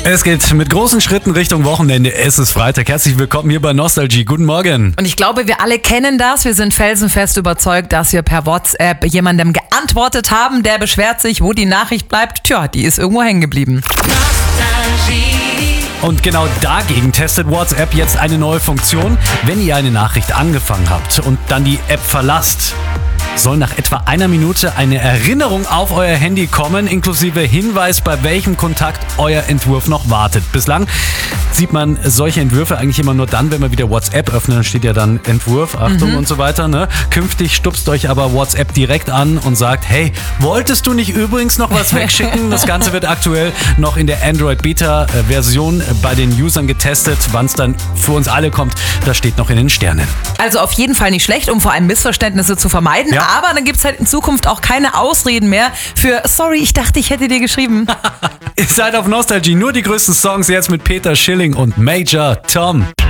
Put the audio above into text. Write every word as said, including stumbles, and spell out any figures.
Es geht mit großen Schritten Richtung Wochenende. Es ist Freitag. Herzlich willkommen hier bei Nostalgie. Guten Morgen. Und ich glaube, wir alle kennen das. Wir sind felsenfest überzeugt, dass wir per WhatsApp jemandem geantwortet haben. Der beschwert sich, wo die Nachricht bleibt. Tja, die ist irgendwo hängen geblieben. Und genau dagegen testet WhatsApp jetzt eine neue Funktion. Wenn ihr eine Nachricht angefangen habt und dann die App verlasst, soll nach etwa einer Minute eine Erinnerung auf euer Handy kommen, inklusive Hinweis, bei welchem Kontakt euer Entwurf noch wartet. Bislang sieht man solche Entwürfe eigentlich immer nur dann, wenn man wieder WhatsApp öffnet, dann steht ja dann Entwurf, Achtung mhm. und so weiter. Ne? Künftig stupst euch aber WhatsApp direkt an und sagt, hey, wolltest du nicht übrigens noch was wegschicken? Das Ganze wird aktuell noch in der Android-Beta-Version bei den Usern getestet. Wann es dann für uns alle kommt, das steht noch in den Sternen. Also auf jeden Fall nicht schlecht, um vor allem Missverständnisse zu vermeiden. Ja. Aber dann gibt es halt in Zukunft auch keine Ausreden mehr für sorry, ich dachte, ich hätte dir geschrieben. Ihr seid auf Nostalgie, nur die größten Songs jetzt mit Peter Schilling und Major Tom.